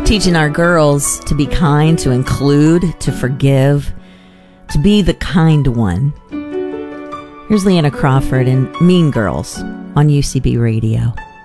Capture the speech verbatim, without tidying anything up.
Teaching our girls to be kind, to include, to forgive, to be the kind one. Here's Leanna Crawford and Mean Girls on U C B Radio.